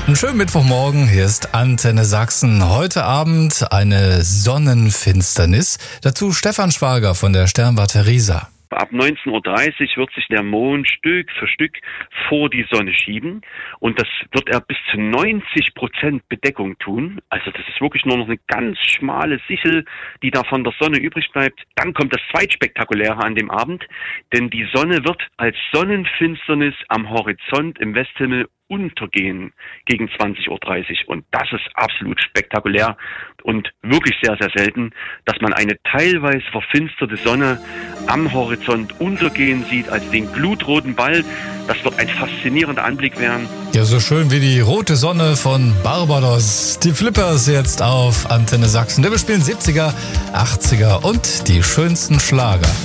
Einen schönen Mittwochmorgen, hier ist Antenne Sachsen. Heute Abend eine Sonnenfinsternis. Dazu Stefan Schwager von der Sternwarte Riesa. Ab 19:30 Uhr wird sich der Mond Stück für Stück vor die Sonne schieben und das wird er bis zu 90% Bedeckung tun. Also das ist wirklich nur noch eine ganz schmale Sichel, die da von der Sonne übrig bleibt. Dann kommt das Zweitspektakuläre an dem Abend, denn die Sonne wird als Sonnenfinsternis am Horizont im Westhimmel untergehen gegen 20:30 Uhr. Und das ist absolut spektakulär und wirklich sehr, sehr selten, dass man eine teilweise verfinsterte Sonne am Horizont untergehen sieht, also den glutroten Ball. Das wird ein faszinierender Anblick werden. Ja, so schön wie die rote Sonne von Barbados. Die Flippers jetzt auf Antenne Sachsen. Wir spielen 70er, 80er und die schönsten Schlager.